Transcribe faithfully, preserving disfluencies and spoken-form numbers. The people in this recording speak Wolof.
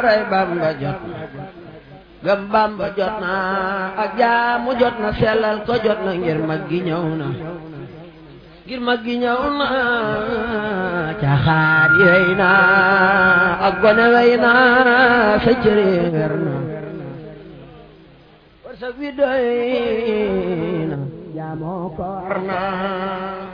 ray Bamba jot na gëm Bamba jot na ak jaamu jot na sellal ko jot na ngir mag gi ñëw na ngir mag gi ñëw na caaxaan yi wey na ak gone wey na sa cëreer na war sa wi doy na jaamoo ko war na